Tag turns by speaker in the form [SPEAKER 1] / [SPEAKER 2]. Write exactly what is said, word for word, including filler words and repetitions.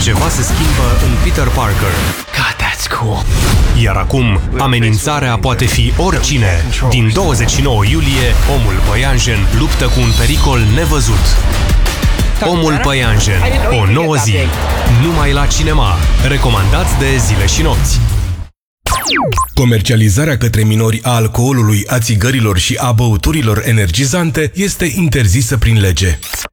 [SPEAKER 1] Ceva se schimbă în Peter Parker.
[SPEAKER 2] God, that's cool.
[SPEAKER 1] Iar acum, amenințarea poate fi oricine. Din douăzeci și nouă iulie, omul păianjen luptă cu un pericol nevăzut. Omul păianjen, o nouă zi, numai la cinema. Recomandați de Zile și Nopți.
[SPEAKER 3] Comercializarea către minori a alcoolului, a țigărilor și a băuturilor energizante este interzisă prin lege.